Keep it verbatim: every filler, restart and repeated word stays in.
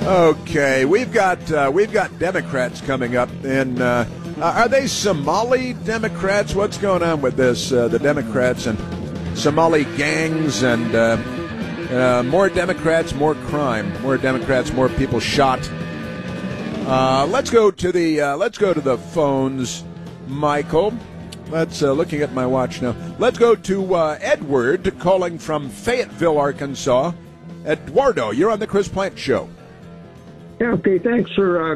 Okay, we've got uh, we've got Democrats coming up, and uh, are they Somali Democrats? What's going on with this? Uh, the Democrats and Somali gangs, and uh, uh, more Democrats, more crime. More Democrats, more people shot. Uh, let's go to the uh, let's go to the phones, Michael. Let's uh, looking at my watch now. Let's go to uh, Edward calling from Fayetteville, Arkansas. Eduardo, you're on the Chris Plante Show. Yeah, okay, thanks for uh,